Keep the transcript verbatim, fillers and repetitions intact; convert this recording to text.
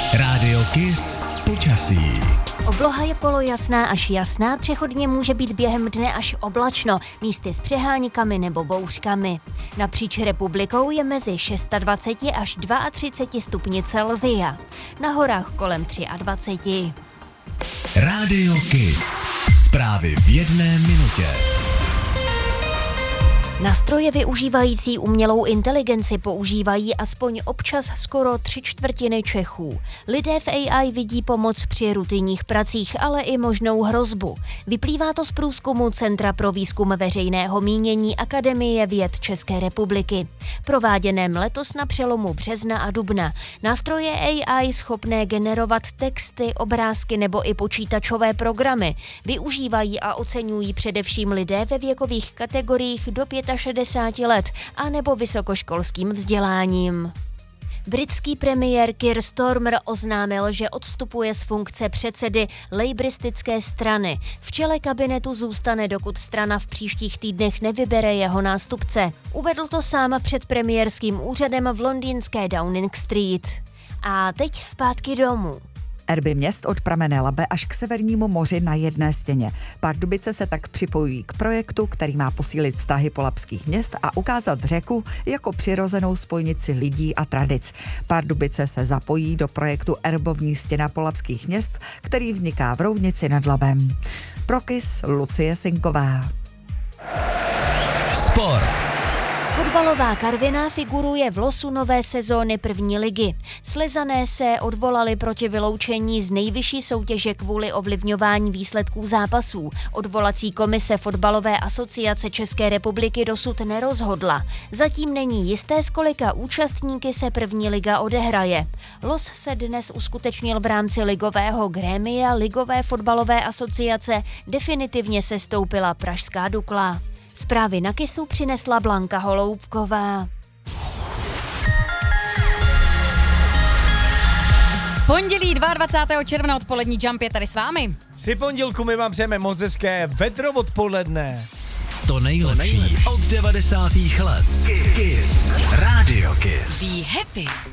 Rádio Kiss počasí. Obloha je polojasná až jasná, přechodně může být během dne až oblačno, místy s přeháníkami nebo bouřkami. Napříč republikou je mezi dvacet šest až třicet dva stupni Celsia. Na horách kolem dvacet tři. Rádio Kiss. Zprávy v jedné minutě. Nástroje využívající umělou inteligenci používají aspoň občas skoro tři čtvrtiny Čechů. Lidé v A I vidí pomoc při rutinních pracích, ale i možnou hrozbu. Vyplývá to z průzkumu Centra pro výzkum veřejného mínění Akademie věd České republiky. Prováděném letos na přelomu března a dubna. Nástroje A I schopné generovat texty, obrázky nebo i počítačové programy využívají a oceňují především lidé ve věkových kategoriích do šedesáti pěti let a nebo vysokoškolským vzděláním. Britský premiér Keir Starmer oznámil, že odstupuje z funkce předsedy lejbristické strany. V čele kabinetu zůstane, dokud strana v příštích týdnech nevybere jeho nástupce. Uvedl to sám před premiérským úřadem v londýnské Downing Street. A teď zpátky domů. Erby měst od pramene Labe až k Severnímu moři na jedné stěně. Pardubice se tak připojují k projektu, který má posílit vztahy polabských měst a ukázat řeku jako přirozenou spojnici lidí a tradic. Pardubice se zapojí do projektu Erbovní stěna polabských měst, který vzniká v Roudnici nad Labem. Pro Kiss Lucie Sinková. Sport. Fotbalová Karviná figuruje v losu nové sezóny první ligy. Slezané se odvolali proti vyloučení z nejvyšší soutěže kvůli ovlivňování výsledků zápasů. Odvolací komise Fotbalové asociace České republiky dosud nerozhodla. Zatím není jisté, z kolika účastníky se první liga odehraje. Los se dnes uskutečnil v rámci ligového grémia Ligové fotbalové asociace, definitivně sestoupila pražská Dukla. Zprávy na Kissu přinesla Blanka Holoubková. Pondělí dvacátého druhého června odpolední Jump je tady s vámi. Při pondělku my vám přejeme moc hezké vedro odpoledne. To nejlepší od devadesátých let. Kiss. Rádio Kiss. Be happy.